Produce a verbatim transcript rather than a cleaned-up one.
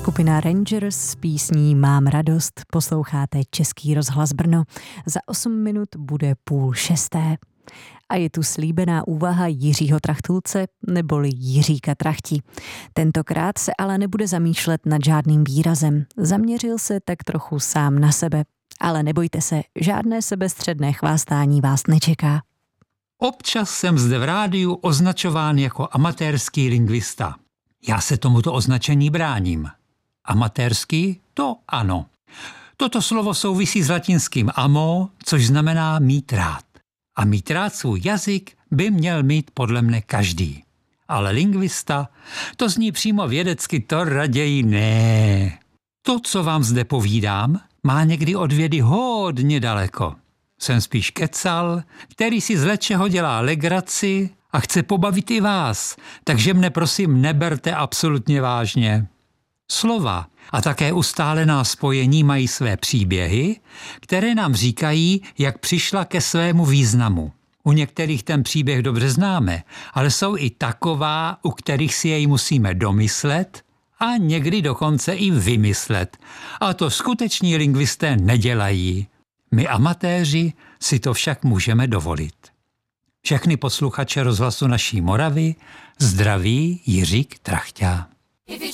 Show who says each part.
Speaker 1: Skupina Rangers s písní Mám radost. Posloucháte Český rozhlas Brno. Za osm minut bude půl šesté. A je tu slíbená úvaha Jiřího Trachtulce neboli Jiříka Trachti. Tentokrát se ale nebude zamýšlet nad žádným výrazem. Zaměřil se tak trochu sám na sebe. Ale nebojte se, žádné sebestředné chvástání vás nečeká.
Speaker 2: Občas jsem zde v rádiu označován jako amatérský lingvista. Já se tomuto označení bráním. Amatérský? To ano. Toto slovo souvisí s latinským amo, což znamená mít rád. A mít rád svůj jazyk by měl mít podle mne každý. Ale lingvista, to zní přímo vědecky, to raději ne. To, co vám zde povídám, má někdy od vědy hodně daleko. Jsem spíš kecal, který si z lečeho dělá legraci a chce pobavit i vás, takže mne prosím neberte absolutně vážně. Slova a také ustálená spojení mají své příběhy, které nám říkají, jak přišla ke svému významu. U některých ten příběh dobře známe, ale jsou i taková, u kterých si jej musíme domyslet a někdy dokonce i vymyslet. A to skuteční lingvisté nedělají. My amatéři si to však můžeme dovolit. Všechny posluchače rozhlasu naší Moravy zdraví Jiřík Trachťa.